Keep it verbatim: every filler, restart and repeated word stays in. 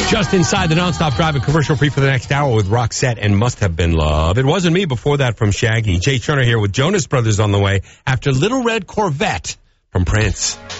Just inside the nonstop driving commercial free for the next hour with Roxette and Must Have Been Love. It wasn't me before that from Shaggy. Jay Turner here with Jonas Brothers on the way after Little Red Corvette from Prince.